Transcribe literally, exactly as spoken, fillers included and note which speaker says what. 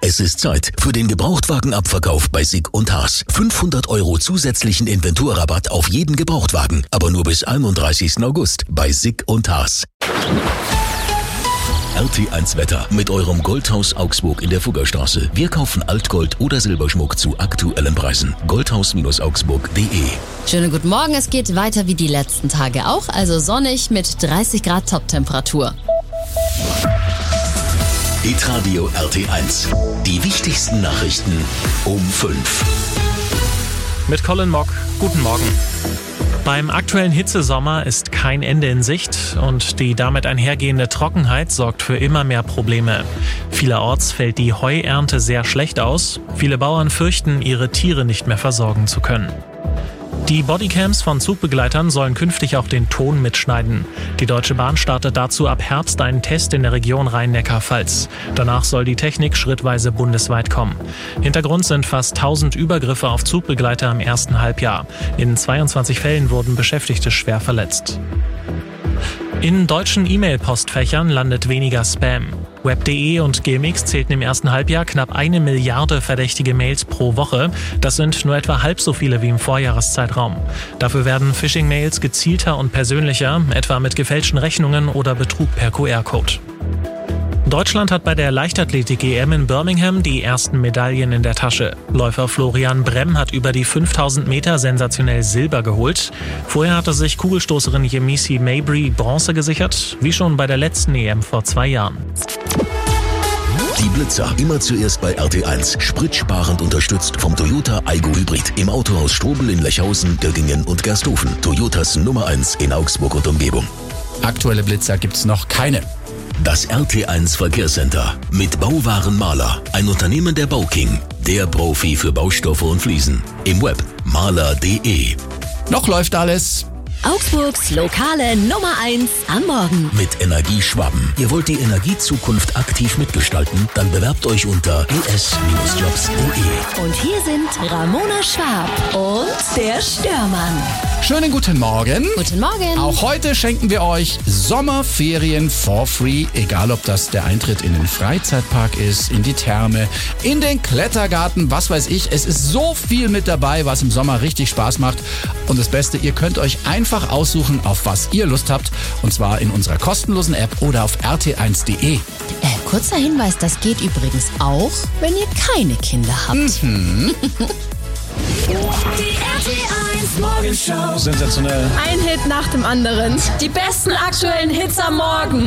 Speaker 1: Es ist Zeit für den Gebrauchtwagenabverkauf bei Sick und Haas. fünfhundert Euro zusätzlichen Inventurrabatt auf jeden Gebrauchtwagen, aber nur bis einunddreißigsten August bei Sick und Haas. R T eins Wetter mit eurem Goldhaus Augsburg in der Fuggerstraße. Wir kaufen Altgold oder Silberschmuck zu aktuellen Preisen. goldhaus augsburg punkt de.
Speaker 2: Schönen guten Morgen, es geht weiter wie die letzten Tage auch, also sonnig mit dreißig Grad Toptemperatur.
Speaker 1: Hitradio R T eins. Die wichtigsten Nachrichten um fünf.
Speaker 3: Mit Colin Mock. Guten Morgen. Beim aktuellen Hitzesommer ist kein Ende in Sicht und die damit einhergehende Trockenheit sorgt für immer mehr Probleme. Vielerorts fällt die Heuernte sehr schlecht aus. Viele Bauern fürchten, ihre Tiere nicht mehr versorgen zu können. Die Bodycams von Zugbegleitern sollen künftig auch den Ton mitschneiden. Die Deutsche Bahn startet dazu ab Herbst einen Test in der Region Rhein-Neckar-Pfalz. Danach soll die Technik schrittweise bundesweit kommen. Hintergrund sind fast tausend Übergriffe auf Zugbegleiter im ersten Halbjahr. In zweiundzwanzig Fällen wurden Beschäftigte schwer verletzt. In deutschen E-Mail-Postfächern landet weniger Spam. web punkt de und G M X zählten im ersten Halbjahr knapp eine Milliarde verdächtige Mails pro Woche. Das sind nur etwa halb so viele wie im Vorjahreszeitraum. Dafür werden Phishing-Mails gezielter und persönlicher, etwa mit gefälschten Rechnungen oder Betrug per Q R-Code. Deutschland hat bei der Leichtathletik-E M in Birmingham die ersten Medaillen in der Tasche. Läufer Florian Bremm hat über die fünftausend Meter sensationell Silber geholt. Vorher hatte sich Kugelstoßerin Yemisi Mabry Bronze gesichert, wie schon bei der letzten E M vor zwei Jahren.
Speaker 1: Die Blitzer, immer zuerst bei R T eins. Spritsparend unterstützt vom Toyota Aygo Hybrid. Im Autohaus Strobel in Lechhausen, Göggingen und Gersthofen. Toyotas Nummer eins in Augsburg und Umgebung.
Speaker 4: Aktuelle Blitzer gibt's noch keine.
Speaker 1: Das R T eins Verkehrscenter mit Bauwarenmaler, ein Unternehmen der Bauking, der Profi für Baustoffe und Fliesen. Im Web maler punkt de.
Speaker 4: Noch läuft alles.
Speaker 2: Augsburgs lokale Nummer eins am Morgen.
Speaker 1: Mit Energie Schwaben. Ihr wollt die Energiezukunft aktiv mitgestalten? Dann bewerbt euch unter e s jobs punkt de.
Speaker 2: Und hier sind Ramona Schwab und der Störmann.
Speaker 4: Schönen guten Morgen.
Speaker 2: Guten Morgen.
Speaker 4: Auch heute schenken wir euch Sommerferien for free. Egal, ob das der Eintritt in den Freizeitpark ist, in die Therme, in den Klettergarten, was weiß ich. Es ist so viel mit dabei, was im Sommer richtig Spaß macht. Und das Beste, ihr könnt euch einfach aussuchen, auf was ihr Lust habt. Und zwar in unserer kostenlosen App oder auf r t eins punkt de.
Speaker 2: Äh, kurzer Hinweis, das geht übrigens auch, wenn ihr keine Kinder habt.
Speaker 4: Mhm.
Speaker 5: Die R T eins Morgenshow.
Speaker 6: Sensationell.
Speaker 7: Ein Hit nach dem anderen.
Speaker 5: Die besten aktuellen Hits am Morgen.